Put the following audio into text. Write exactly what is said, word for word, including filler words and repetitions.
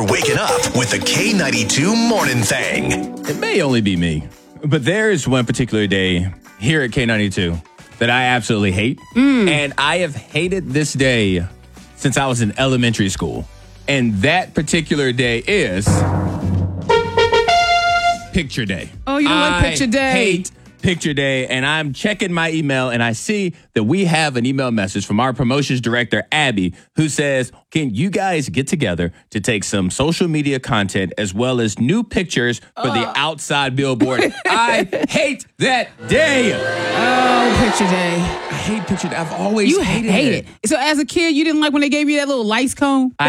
You're waking up with the K ninety-two Morning Thing. It may only be me, but there's one particular day here at K ninety-two that I absolutely hate. Mm. And I have hated this day since I was in elementary school. And that particular day is Picture Day. Oh, you don't I like Picture Day. hate Picture Day, and I'm checking my email, and I see that we have an email message from our promotions director, Abby, who says, can you guys get together to take some social media content as well as new pictures for uh. the outside billboard? I hate that day. Oh, Picture Day. I hate Picture Day. I've always you hated hate it. it. So as a kid, you didn't like when they gave you that little lice cone? I